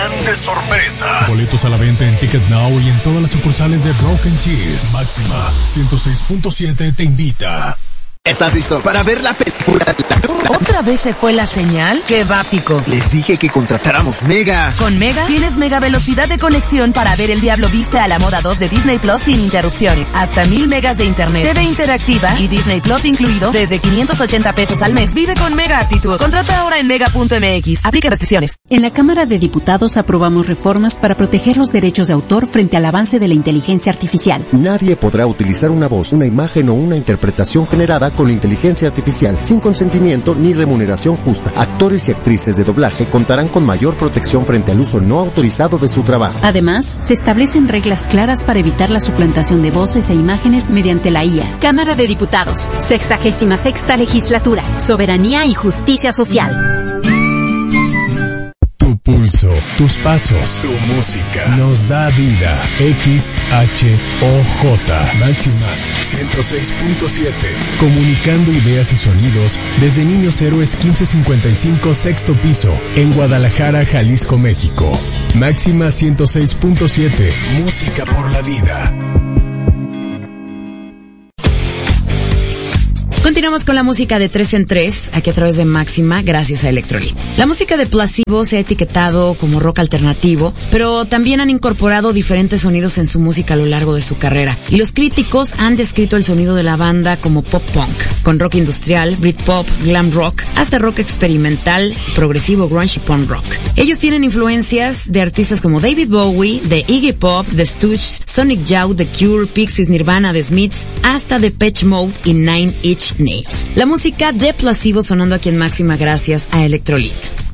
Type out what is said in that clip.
grandes sorpresas. Boletos a la venta en Ticket Now y en todas las sucursales de Broken Cheese. Máxima 106.7 te invita. ¿Estás listo para ver la película? ¿Otra vez se fue la señal? ¡Qué básico! Les dije que contratáramos Mega. Con Mega tienes mega velocidad de conexión para ver El Diablo Viste a la Moda 2 de Disney Plus sin interrupciones. Hasta 1000 megas de internet, TV interactiva y Disney Plus incluido desde 580 pesos al mes. Vive con Mega Actitud. Contrata ahora en mega.mx. Aplica restricciones. En la Cámara de Diputados aprobamos reformas para proteger los derechos de autor frente al avance de la inteligencia artificial. Nadie podrá utilizar una voz, una imagen o una interpretación generada con inteligencia artificial sin consentimiento ni remuneración justa. Actores y actrices de doblaje contarán con mayor protección frente al uso no autorizado de su trabajo. Además, se establecen reglas claras para evitar la suplantación de voces e imágenes mediante la IA. Cámara de Diputados, 66ª Legislatura, Soberanía y Justicia Social. Tu pulso, tus pasos, tu música nos da vida. XHOJ Máxima 106.7. Comunicando ideas y sonidos desde Niños Héroes 1555 sexto piso en Guadalajara, Jalisco, México. Máxima 106.7. Música por la vida. Continuamos con la música de 3 en 3, aquí a través de Máxima, gracias a Electrolit. La música de Placebo se ha etiquetado como rock alternativo, pero también han incorporado diferentes sonidos en su música a lo largo de su carrera. Y los críticos han descrito el sonido de la banda como pop punk, con rock industrial, Britpop, glam rock, hasta rock experimental, progresivo, grunge y punk rock. Ellos tienen influencias de artistas como David Bowie, de Iggy Pop, The Stooges, Sonic Youth, The Cure, Pixies, Nirvana, The Smiths, hasta Depeche Mode y Nine Inch Nails. La música de Placebo sonando aquí en Máxima gracias a Electrolit.